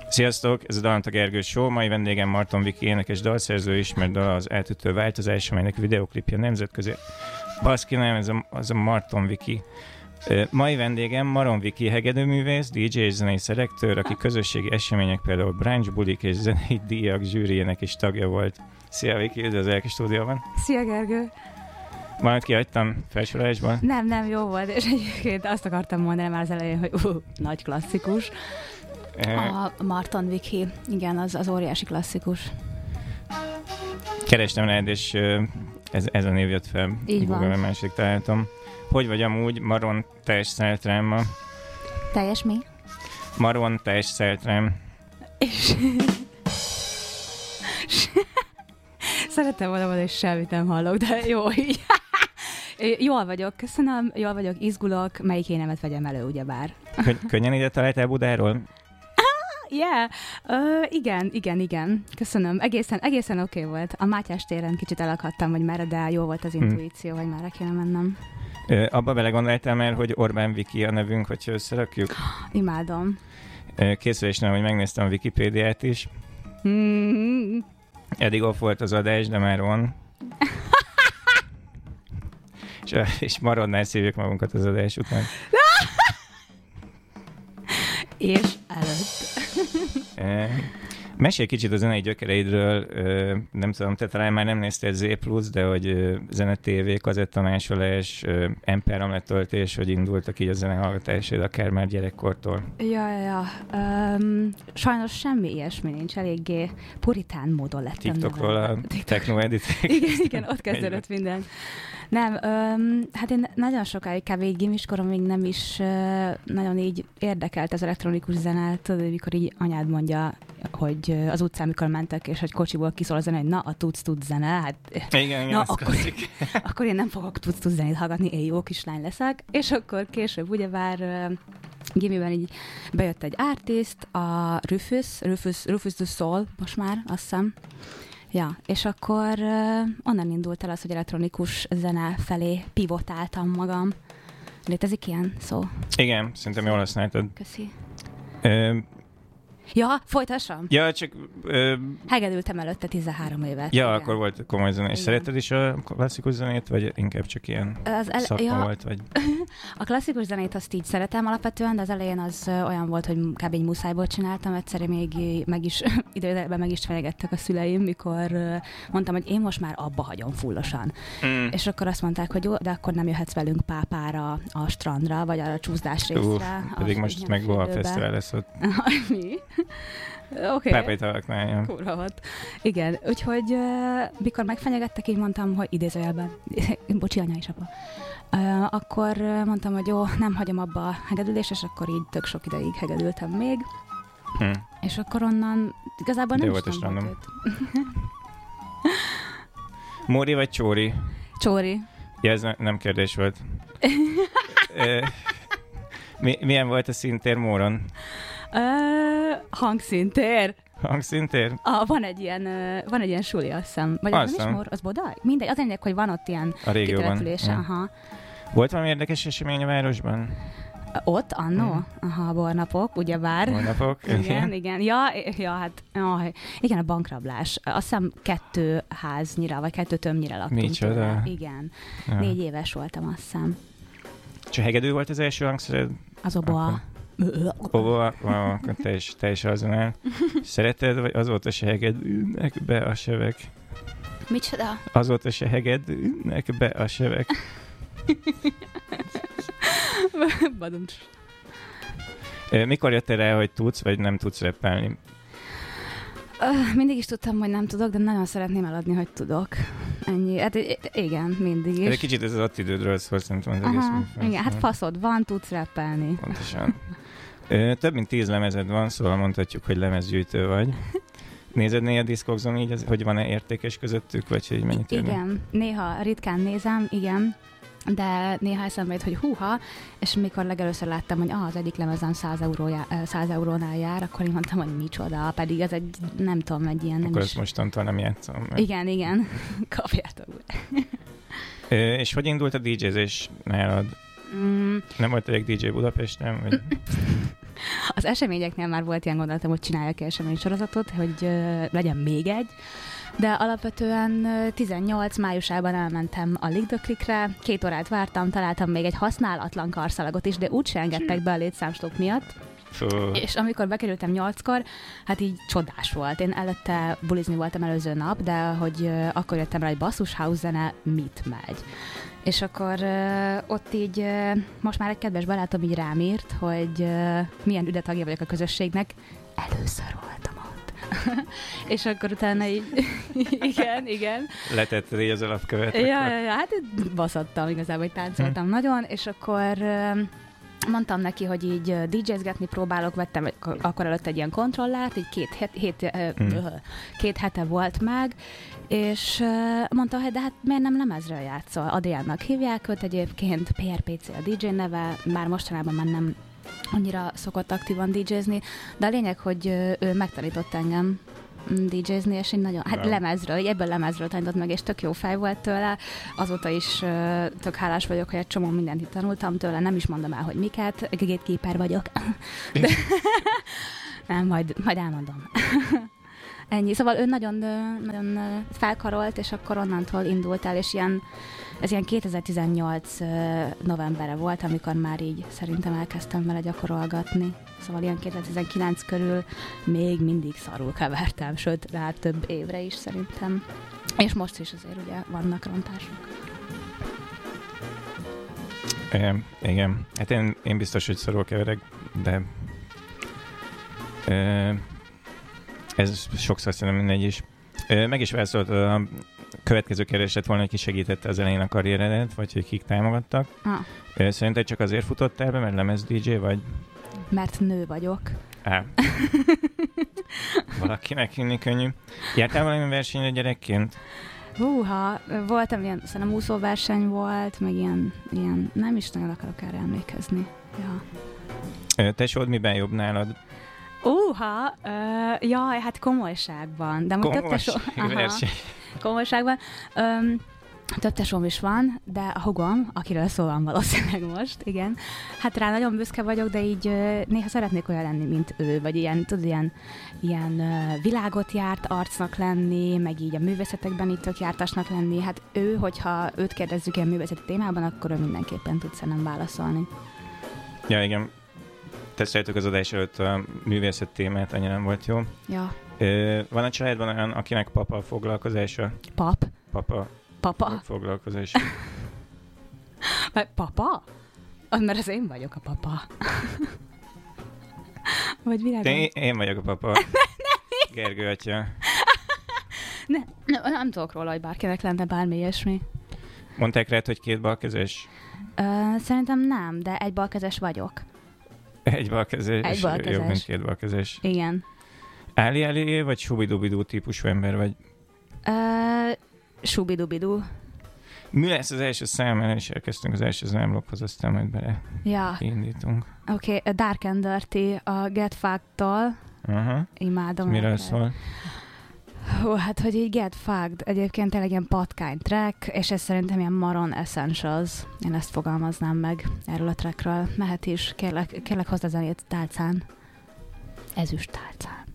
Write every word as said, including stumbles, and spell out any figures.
Sziasztok, ez a Dalanta Gergő Show, mai vendégem Marton Viki, énekes dalszerző, ismert dal az Eltűtő változás, amelynek videoklipje nemzetközi. Baszki, nem, ez a, az a Marton Viki. Mai vendégem Maron Viki, hegedűművész, dé dzsé és zenei szelektor, aki közösségi események, például brunch bulik és zenei díjak zsűriének is tagja volt. Szia Viki, üdv az Elke stúdióban. Szia Gergő. Valamit kihagytam felsorolásban? Nem, nem, jó volt, és egyébként azt akartam mondani már az elején, hogy uh, nagy klasszikus. A Marton Viki, igen, az, az óriási klasszikus. Kerestem rád, és ez, ez a név jött fel. Így van. Google-on második találtam. Hogy vagy amúgy? Maron, teljes szeltrám. Teljes mi? Maron, teljes szeltrám. És... Szerettem volna mondani, hogy semmit nem hallok, de jó, így. Jól vagyok, köszönöm, jól vagyok, izgulok, melyik énemet vegyem elő, ugyebár. Kön- könnyen ide találtál Budáról? Yeah, uh, igen, igen, igen, köszönöm. Egészen, egészen oké okay volt. A Mátyás téren kicsit elakadtam, hogy merre, de jó volt az intuíció, hmm. hogy merre kéne mennem. Ö, abba belegondoltál már, hogy Orbán Viki a nevünk, hogyha összerakjuk? Imádom. Ö, készülésnél, hogy megnéztem a Wikipédiát is. Mm-hmm. Eddig off volt az adás, de már on. és, és Maronnál szívjuk magunkat az adás után. És előtt. Mesélj kicsit a zenei gyökereidről, nem tudom, te talán már nem néztél Z plusz, de hogy zene té vé, kazettamásolás, em pé három letöltés, hogy indultak így a zenehallgatásaid, akár már gyerekkortól. Ja, ja, ja. Um, sajnos semmi ilyesmi nincs, eléggé puritán módon lettem. TikTokról a techno editek. Igen, igen, ott kezdődött minden. Nem, öm, hát én nagyon sokáig, kb. Így gimiskoromig nem is ö, nagyon így érdekelt az elektronikus zene, tudod, mikor így anyád mondja, hogy az utcán, mikor mentek, és hogy kocsiból kiszól a zene, hogy na, a tudsz-tudsz zene, hát igen, igen, na, akkor, akkor én nem fogok tudsz-tudsz zenét hallgatni, én jó kislány leszek, és akkor később ugyebár ö, gimiben így bejött egy artist, a Rufus, Rufus, Rufus du Sol, most már, azt hiszem. Ja, és akkor uh, onnan indult el az, hogy elektronikus zene felé pivotáltam magam. Létezik ilyen szó? Igen, szerintem jól használtad. Köszi. Ö, ja, folytassam? Ja, csak... Ö, Hegedültem előtte tizenhárom évet. Ja, igen. Akkor volt komoly zene. És szereted is a klasszikus zenét, vagy inkább csak ilyen az ele- szakma ja, volt? Vagy... A klasszikus zenét azt így szeretem alapvetően, de az elején az olyan volt, hogy kb. Egy muszájból csináltam. Egyszer még meg is, időben meg is fenyegettek a szüleim, mikor mondtam, hogy én most már abba hagyom fullosan. Mm. És akkor azt mondták, hogy jó, de akkor nem jöhetsz velünk Pápára, a strandra, vagy arra a csúszdás részre. Uh, pedig most meg Goa Fesztivál lesz ott. Mi? Oké. Okay. Pápai tavaknál. Kurva volt. Igen, úgyhogy uh, mikor megfenyegettek, így mondtam, hogy idézőjelben, bocsi, anya és apa, uh, akkor uh, mondtam, hogy jó, nem hagyom abba a hegedülést, és akkor így tök sok ideig hegedültem még. Hm. És akkor onnan igazából nem is tudom volt őt. Móri vagy Csóri? Csóri. Ja, ez ne, nem kérdés volt. Mi, milyen volt a színtér Móron? Uh, hangszintér. Hangszintér? Ah, van egy ilyen, uh, van egy ilyen suli, azt hiszem. Vagy az nem is Mór, az Bodaj? Mindegy, az lényeg, hogy van ott ilyen kitelepülése. Aha. Volt valami érdekes esemény a városban? Ott, annó? Hmm. Aha, bornapok, ugyebár. Bornapok? Igen, igen. Ja, ja, hát, oh, igen, a bankrablás. Azt hiszem kettő háznyira, vagy kettő tömnyire laktunk. Micsoda? Igen. Ja. Négy éves voltam, azt hiszem. És a hegedű volt az első hangszered? Az oboa. Oboa? Akkor te is, te is azonál. Szereted, vagy azóta se hegedűnek be a sevek? Micsoda? Azóta se hegedűnek be a sevek. Baduncs. Mikor jöttél rá, hogy tudsz, vagy nem tudsz rappelni? Uh, mindig is tudtam, hogy nem tudok, de nagyon szeretném eladni, hogy tudok. Ennyi. Hát igen, mindig is. De kicsit ez az attitűdről szól, szerintem az Aha, egész műfaj. Igen, hát faszod van, tudsz rappelni. Pontosan. Ö, több mint tíz lemezed van, szóval mondhatjuk, hogy lemezgyűjtő vagy. Nézed néha a Discogson így, hogy van-e értékes közöttük, vagy hogy mennyit jönnek? Igen, néha ritkán nézem, igen. De néha eszembe jut, hogy húha, és mikor legelőször láttam, hogy ah, az egyik lemezem száz, eurójá, száz eurónál jár, akkor én mondtam, hogy micsoda, pedig ez egy, nem tudom, egy ilyen... Akkor nem ezt is... mostantól nem játszom. Mert... Igen, igen, kapjátok. Ö, és hogy indult a dé jézés nálad? Mm. Nem volt elég dé dzsé Budapesten? Vagy... Az eseményeknél már volt ilyen gondolatom, hogy csináljak eseménysorozatot, hogy uh, legyen még egy, de alapvetően uh, tizennyolc májusában elmentem a Lick the Clickre, két órát vártam, találtam még egy használatlan karszalagot is, de úgyse engedtek be a létszámstók miatt. Fú. És amikor bekerültem nyolckor, hát így csodás volt. Én előtte bulizni voltam előző nap, de hogy uh, akkor jöttem rá, hogy basszus house zene mit megy. És akkor uh, ott így, uh, most már egy kedves barátom így rám írt, hogy uh, milyen üde tagja vagyok a közösségnek. Először voltam ott. És akkor utána így, igen, igen. Letetted így az alapkövet. Ja, ja, ja, hát baszattam igazából, hogy táncoltam hm. nagyon, és akkor uh, mondtam neki, hogy így dé jézgetni próbálok, vettem akkor előtt egy ilyen kontrollát, így két, het, hét, hmm. két hete volt meg, és mondta, hogy de hát miért nem lemezről játszol? Adriánnak hívják őt egyébként, pé er pé cé a dé dzsé neve, már mostanában már nem annyira szokott aktívan dé jézni, de a lényeg, hogy ő megtanított engem dé jézni, és én nagyon, hát lemezről, ebből lemezről tanított meg, és tök jó fej volt tőle. Azóta is uh, tök hálás vagyok, hogy egy csomó mindent itt tanultam tőle, nem is mondom el, hogy miket, gatekeeper vagyok. De nem, majd, majd elmondom. Ennyi. Szóval ő nagyon, nagyon felkarolt, és akkor onnantól indult el, és ilyen, ez ilyen kétezer-tizennyolc novembere volt, amikor már így szerintem elkezdtem vele gyakorolgatni. Szóval ilyen kétezer-tizenkilenc körül még mindig szarul kevertem, sőt, rá több évre is szerintem. És most is azért ugye vannak rontások. É, igen. Hát én, én biztos, hogy szarul keverek, de é, ez sokszor szerintem mindegy is. É, meg is válaszolt a következő kérdés lett volna, hogy ki segítette az elején a karrieredet, vagy hogy kik támogattak. Ah. Szerinted csak azért futottál be, mert lemez dé dzsé vagy? Mert nő vagyok. Á. Valakinek hinni könnyű. Jártál valami versenyre gyerekként? Húha, voltam ilyen, szerintem úszóverseny volt, meg ilyen, ilyen, nem is nagyon akarok erre emlékezni. Ja. Tesód miben jobb nálad? Úha, uh, jaj, hát komolyságban. De több tesó... Komolyságban. Um, több tesóm is van, de a hugom, akiről szó van valószínűleg most, igen. Hát rá nagyon büszke vagyok, de így uh, néha szeretnék olyan lenni, mint ő, vagy ilyen, tudod, ilyen, ilyen uh, világot járt arcnak lenni, meg így a művészetekben így tök jártasnak lenni. Hát ő, hogyha őt kérdezzük ilyen művészeti témában, akkor ő mindenképpen tud szerintem válaszolni. Ja, igen. Teszteltük az adás előtt a művészet témát, annyira nem volt jó. Ja. Ö, van a családban olyan, akinek papa a foglalkozása? Pap? Papa. Papa? Foglalkozása. Papa? Az, mert az én vagyok a papa. Vagy világon? Én, én vagyok a papa. Gergő atya. Ne, ne, nem tudok róla, hogy bárkinek lenne bármi ilyesmi. Mondták rád, hogy két balkezes? Uh, szerintem nem, de egy balkezes vagyok. Egy balkezes? Egy balkezes. Jobb, mint két balkezes. Igen. Áli-áli vagy subidubidú típusú ember vagy? Uh, subidubidú. Mi lesz az első szám? El is elkezdtünk az első zámlókhoz, aztán majd bele ja. indítunk. Oké, okay, Dark and Dirty a Get Fucked-tól. Aha. Imádom. Miről szól? Hú, hát, hogy így Get Fucked, egyébként tényleg ilyen patkány track, és ez szerintem ilyen Maron Essentials. Én ezt fogalmaznám meg erről a trackről. Mehet is, kérlek, kérlek hozd a zenét tálcán. Ezüst tálcán.